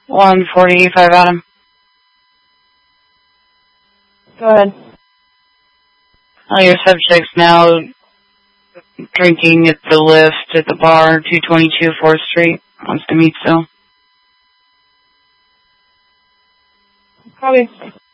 145 Adam. Go ahead. Your subject's now drinking at the lift at the bar, 222 4th Street. Wants to meet still. Copy.